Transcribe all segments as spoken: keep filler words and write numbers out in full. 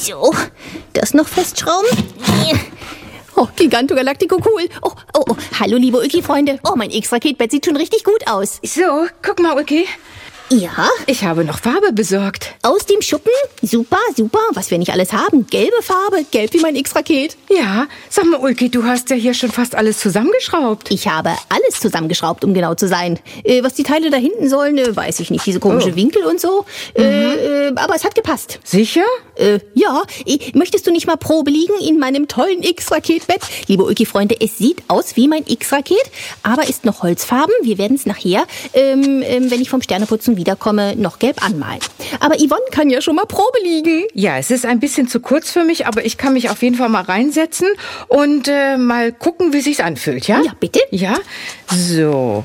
So, das noch festschrauben. Oh, Giganto Galactico, cool. Oh, oh, oh, hallo liebe Ulki-Freunde. Oh, mein X-Raketbett sieht schon richtig gut aus. So, guck mal, Ulki. Ja? Ich habe noch Farbe besorgt. Aus dem Schuppen? Super, super. Was wir nicht alles haben. Gelbe Farbe, gelb wie mein X-Raket. Ja, sag mal, Ulki, du hast ja hier schon fast alles zusammengeschraubt. Ich habe alles zusammengeschraubt, um genau zu sein. Äh, was die Teile da hinten sollen, äh, weiß ich nicht. Diese komische Oh. Winkel und so. Mhm. Äh, äh, aber es hat gepasst. Sicher? Äh, ja, äh, möchtest du nicht mal Probe liegen in meinem tollen X-Raketbett? Liebe Ulki-Freunde, es sieht aus wie mein X-Raket, aber ist noch Holzfarben. Wir werden es nachher, ähm, ähm, wenn ich vom Sterneputzen wiederkomme, noch gelb anmalen. Aber Yvonne kann ja schon mal Probe liegen. Ja, es ist ein bisschen zu kurz für mich, aber ich kann mich auf jeden Fall mal reinsetzen und äh, mal gucken, wie sich's anfühlt, ja? Ja, bitte. Ja? So.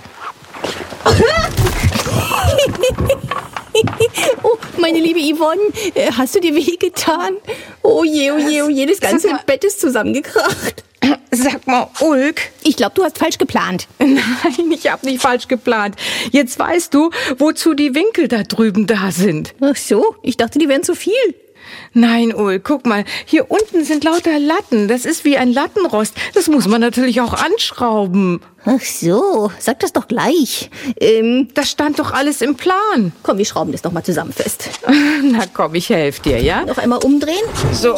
Oh, meine liebe Yvonne, äh, hast du dir wehgetan? Oh je, oh je, oh je, das ganze Sag mal- Bett ist zusammengekracht. Sag mal, Ulk. Ich glaube, du hast falsch geplant. Nein, ich habe nicht falsch geplant. Jetzt weißt du, wozu die Winkel da drüben da sind. Ach so, ich dachte, die wären zu viel. Nein, Ulk, guck mal, hier unten sind lauter Latten. Das ist wie ein Lattenrost. Das muss man natürlich auch anschrauben. Ach so, sag das doch gleich. Ähm, Das stand doch alles im Plan. komm, wir schrauben das noch mal zusammen fest. Na komm, ich helfe dir, ja? Noch einmal umdrehen. So,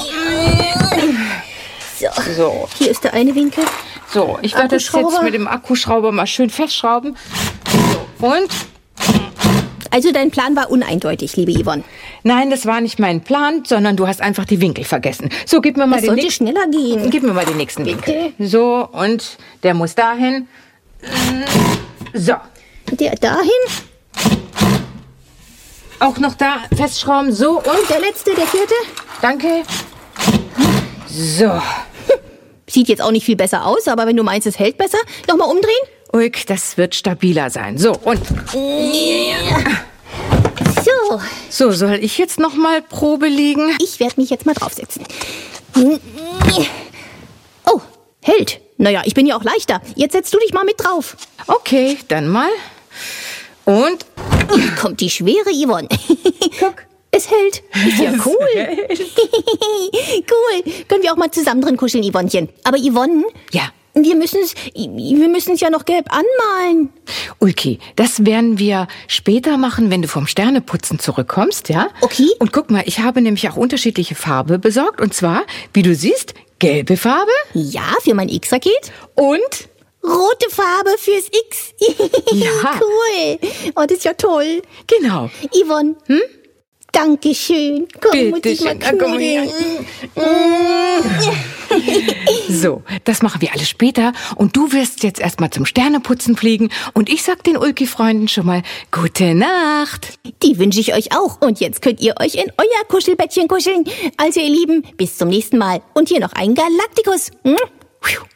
So, so, hier ist der eine Winkel. so. Ich werde das Akkuschrauber. jetzt mit dem Akkuschrauber mal schön festschrauben. So, und? Also dein Plan war uneindeutig, liebe Yvonne. Nein, das war nicht mein Plan, sondern du hast einfach die Winkel vergessen. So, gib mir mal Das den sollte nächsten. schneller gehen. Gib mir mal den nächsten Bitte. Winkel. So, und der muss dahin. So, Der dahin. auch noch da festschrauben. So, und Und der letzte, der vierte. danke. So, Sieht jetzt auch nicht viel besser aus, aber wenn du meinst, es hält besser, nochmal umdrehen. Ulk, das wird stabiler sein. So, und So, so, soll ich jetzt noch mal Probe liegen? ich werde mich jetzt mal draufsetzen. Oh, hält. Naja, ich bin ja auch leichter. Jetzt setzt du dich mal mit drauf. Okay, dann mal. Und Hier kommt die schwere Yvonne. guck. Es hält. Ist ja cool. Cool. Können wir auch mal zusammen drin kuscheln, Yvonnchen. Aber Yvonne, Ja. wir müssen es wir müssen es ja noch gelb anmalen. Ulki, das werden wir später machen, wenn du vom Sterneputzen zurückkommst, ja? Okay. Und guck mal, ich habe nämlich auch unterschiedliche Farbe besorgt. Und zwar, wie du siehst, gelbe Farbe Ja, für mein X-Raket. und... Rote Farbe fürs X. Ja. Cool. Oh, das ist ja toll. Genau. Yvonne, hm? Dankeschön. Komm, muss Bitte ich mal schön. Na, komm mal her. knuddeln. So, das machen wir alles später. Und du wirst jetzt erstmal zum Sterneputzen fliegen. Und ich sag den Ulki-Freunden schon mal gute Nacht. Die wünsche ich euch auch. Und jetzt könnt ihr euch in euer Kuschelbettchen kuscheln. Also ihr Lieben, bis zum nächsten Mal. Und hier noch ein Galaktikus. Hm?